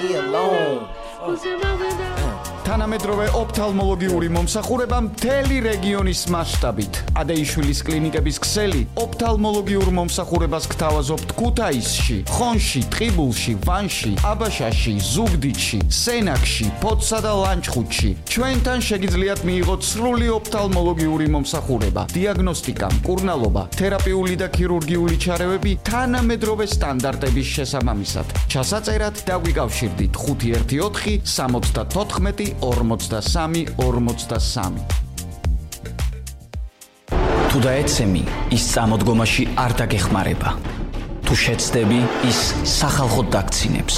me alone. თანამედროვე ოფთალმოლოგიური მომსახურება მთელი რეგიონის მასშტაბით. ადეიშვილის კლინიკების ქსელი ოფთალმოლოგიურ მომსახურებას გთავაზობთ ქუთაისში, ხონში, ტყიბულში, ვანში, აბაშაში, ზუგდიდში, სენაკში, ფოთსა და ლანჩხუთში. ჩვენთან შეგიძლიათ მიიღოთ სრული ოფთალმოლოგიური მომსახურება, დიაგნოსტიკა, მკურნალობა, თერაპიული და ქირურგიული ჩარევები თანამედროვე სტანდარტების შესაბამისად. ჩასაწერად დაგვიკავშირდით 514 74 43. თუ დაეცემი, ის წამოდგომაში არ დაგეხმარება. თუ შეცდები, ის სახალხოდ დაგცინებს.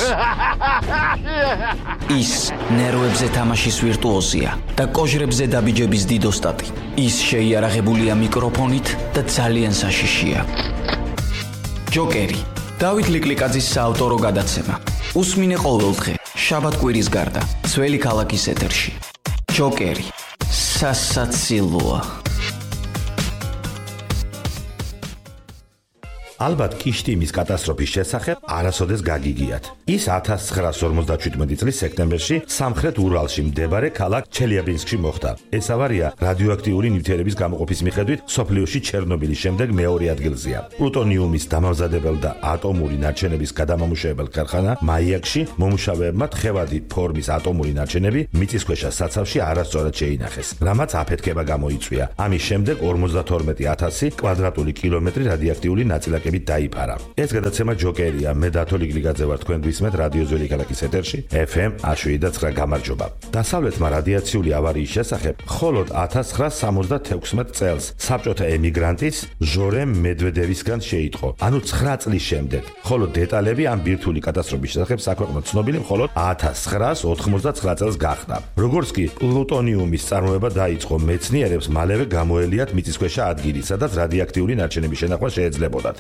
ის ნერვებზე თამაშის ვირტუოზია და კოჟრებზე დაბიჯების დიდოსტატი. ის შეიარაღებულია მიკროფონით და ძალიან საშიშია. ჯოკერი, დავით ლიკლიკაძის საავტორო გადაცემა. უსმინე ყოველდღე, შაბათ-კვირის გარდა, ძველი ქალაქის ეთერში. ჯოკერი, სასაცილოა. ალბათ კიშტიმის კატასტროფის შესახებ არასოდეს გაგიგიათ. ის 1957 წლის სექტემბერში სამხრეთ ურალში მდებარე ქალაქ ჩელიაბინსკში მოხდა. ეს ავარია რადიოაქტიური ნივთიერების გამოყოფის მიხედვით სოფლიოში ჩერნობილის შემდეგ მეორე ადგილზეა. პლუტონიუმის დამამზადებელ და ატომური ნარჩენების გადამამუშავებელ ქარხანა მაიაკში მომუშავეებმა თხევადი ფორმის ატომური ნარჩენები მიწისქვეშა საცავში არასწორად შეინახეს, რამაც აფეთქება გამოიწვია. ამის შემდეგ 52,000 კვადრატული კილომეტრი რადიოაქტიული ნაწილაკი დაიფარა. ეს გადაცემა ჯოკერია. მე დათო ლიკლიკაძე ვარ, თქვენ გვისმენთ რადიო ძველი ქალაქის ეთერში FM 107.9. გამარჯობა. დასავლეთმა რადიაციული ავარიის შესახებ მხოლოდ 1976 წელს საბჭოთა ემიგრანტის ჟორემ მედვედევისგან შეიტყო. ანუ 9 წლის შემდეგ. ხოლო დეტალები ამ ბირთვული კატასტროფის შესახებ საქვეყნოდ ცნობილი მხოლოდ 1989 წელს გახდა. როგორც კი პლუტონიუმის წარმოება დაიწყო, მეცნიერებს მალევე გამოელიათ მიწისქვეშა ადგილი, სადაც რადიოაქტიული ნარჩენების შენახვა შეეძლებოდათ.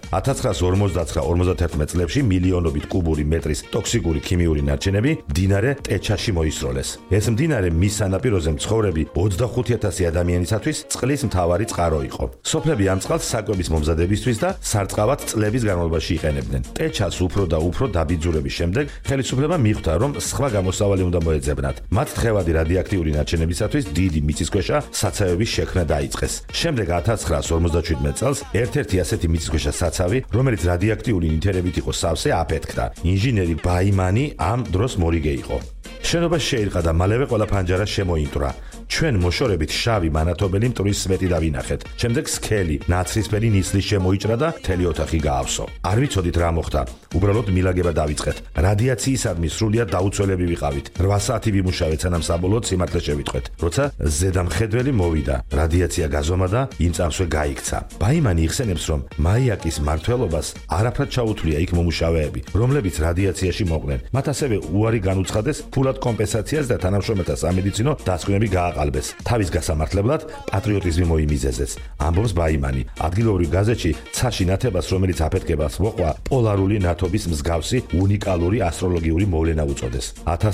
1959-51 წლებში მილიონობით კუბური მეტრის ტოქსიკური ქიმიური ნარჩენები მდინარე ტეჩაში მოისროლეს. ეს მდინარე მის სანაპიროზე მცხოვრები 25,000 ადამიანისათვის წყლის მთავარი წყარო იყო. სოფლები ამ წყალს საკვების მომზადებისთვის და სარწყავად წლების განმავლობაში იყენებდნენ. ტეჩას უფრო და უფრო დაბიძურების შემდეგ ხელისუფლება მიხვდა, რომ სხვა გამოსავალი უნდა მოეძებნათ. მათ თხევადი რადიოაქტიური ნარჩენებისათვის დიდი მიწისქვეშა საცავების შექმნა დაიწყეს. შემდეგ 1957 წელს ერთ-ერთი ასეთი მიწისქვეშა საცავი, რომელიც რადიოაქტიული ნივთიერებით იყო სავსე, აფეთქდა. ინჟინერი ბაიმანი ამ დროს მორიგე იყო. შენობა შეირყა და მალევე ყველა ფანჯარა შემოინტრა. ჩვენ მოშორებით შავი მანათობელი მტვრის სვეტი დავინახეთ. შემდეგ სქელი, ნაცრისფერი ნისლის შემოიჭრა და მთელი ოთახი გაავსო. არ ვიცოდით რა მოხდა. უბრალოდ მილაგება დავიწყეთ. რადიაციისადმი სრულიად დაუცველები ვიყავით. 8 საათი ვიმუშავეთ, სანამ საბოლოოდ სიმართლე შევიტყვეთ. როცა ზედამხედველი მოვიდა, რადიაცია გაზომა და იმ წამსვე გაიქცა. ბაიმანი იხსენებს, რომ მაიაკის მმართველობას არაფრად ჩაუთვლია იქ მომუშავეები, რომლებიც რადიაციაში მოყვნენ. მათ ასევე უარი განუცხადეს ფულად კომპენსაციას და თანამშრომელთა სამედიცინო დასკვნები გააყალბეს. თავის გასამართლებლად პატრიოტიზმი მოიმიზეზეს. ამბობს ბაიმანი. ადგილობრივ გაზეთში ცაში ნათებას, რომელიც აფეთქებას მოყვა, პოლარული ნათობის მსგავსი უნიკალური ასტროლოგიური მოვლენა უწოდეს.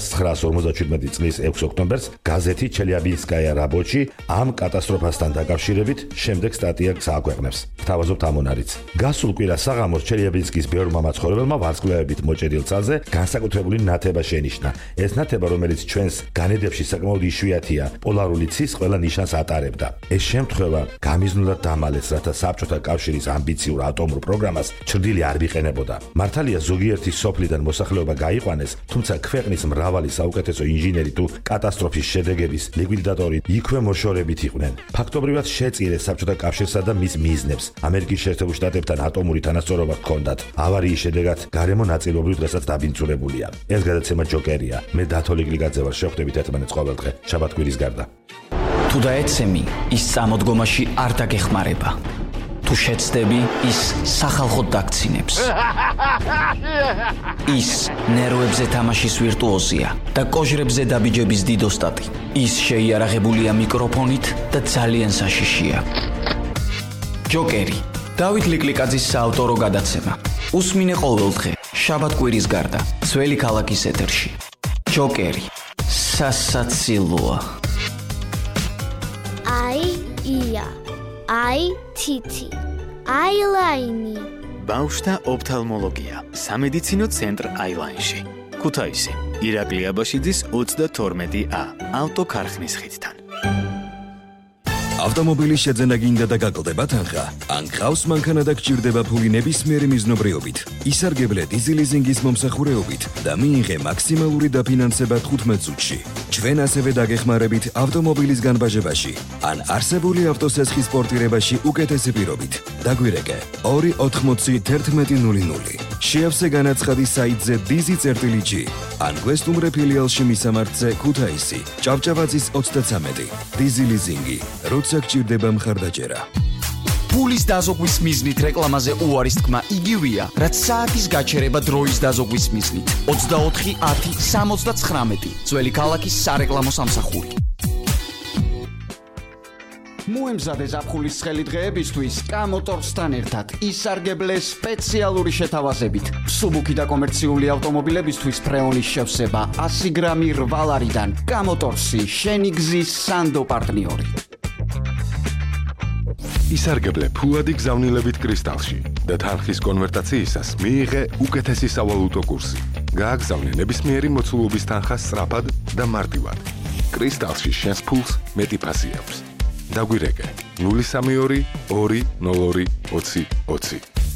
1957 წლის 6 ოქტომბერს გაზეთი ჩელიაბინსკაია რაბოჩი ამ კატასტროფასთან დაკავშირებით შემდეგ სტატიას აქვეყნებს. გთავაზობთ ამონარიც. გასულ კვირას საღამოს ჩელიაბინსკის ბევრმა მაცხოვრებელმა ვარსკვლავებით მოჭედილ ცალზე განსაკუთრებული ნათება შენიშნა. ეს ნათება, რომელიც ჩვენს განედებში საკმაოდ იშვიათია, პოლარული ცის ყველა ნიშანს ატარებდა. ეს შემთხვევა გამიზნულად დამალეს, რათა საბჭოთა კავშირის ამბიციურ ატომურ პროგრამას ჩრდილი არ ვიყენებოდა. მართალია ზოგიერთი სოფლიდან მოსახლეობა გაიყვანეს, თუმცა ქვეყნის მრავალი საუკეთესო ინჟინერი თუ კატასტროფის შედეგების ლიკვიდატორი იქვე მოშორებით იყვნენ. ფაქტობრივად შეწირეს საბჭოთა კავშირსა და მის მიზნებს. ამერიკის შეერთებულ შტატებთან ატომური თანასწორობა ჰქონდათ. ავარიის შედეგად გარემო ნაწილობრივ დღესაც დაბინძურებულია. ეს გადაცემა ჯოკერია. მე დათო ლიკლიკაძე ვარ, შევხვდებით ერთმანეთს ყოველდღე, შაბათ-კვირის გარდა. თუ დაეცემი, ის წამოდგომაში არ დაგეხმარება. თუ შეცდები, ის სახალხოდ დაგცინებს. ის ნერვებზე თამაშის ვირტუოზია და კოჟრებზე დაბიჯების დიდოსტატი. ის შეიარაღებულია მიკროფონით და ძალიან საშიშია. ჯოკერი, დავით ლიკლიკაძის საავტორო გადაცემა. უსმინე ყოველდღე, შაბათ-კვირის გარდა, ძველი ქალაქის ეთერში. ჯოკერი, სასაცილოა. ია, თითი, აილაინი. ბავშვთა ოფთალმოლოგია, სამედიცინო ცენტრ აილაინში. ქუთაისი. ირაკლი აბაშიძის 32A ავტოქარხნის ხიდთან. ავტომობილის შეძენა გინდა და გაკლდება თანხა. ან გყავს მანქანა და გჭირდება ფული ნებისმიერი მიზნობრიობით. ისარგებლე დიზელიზინგის მომსახურეობით და მიიღე მაქსიმალური დაფინანსება 15 წუთში. ჩვენ ასევე დაგეხმარებით ავტომობილის განბაჟებაში ან არსებული ავტოსესხის პორტირებაში უკეთესი პირობით. დაგვირეკე 2801100. შეავსე განაცხადი საიტზე dizi.g ან გვესტუმრე ფილიალში მისამართზე ქუთაისი, ჭავჭავაძის 33. დიზელიზინგი. როცა გჭირდება მხარდაჭერა. ფულის დაზოგვის მიზნით რეკლამაზე უარის თქმა იგივეა, რაც საათის გაჩერება დროის დაზოგვის მიზნით. 24.10.79 ძველი ქალაქის სარეკლამო სამსახური. მოემზადე ზაფხულის ცხელი დღეებისთვის კამოტორსთან ერთად ისარგებლე სპეციალური შეთავაზებით. მსუბუქი და კომერციული ავტომობილებისთვის ფრეონის შევსება 100 გრამი 8 ლარიდან. კამოტორსი, შენი გზის სანდო პარტნიორი. ისარგებლე ფულადი გზავნილებით კრისტალში და თანხის კონვერტაციისას მიიღე უკეთესი სავალუტო კურსი. გააგზავნე ნებისმიერი მოცულობის თანხა სწრაფად და მარტივად. კრისტალში შენს ფულს მეტი ფასი აქვს. დაგვირეკე 032 202 20 20.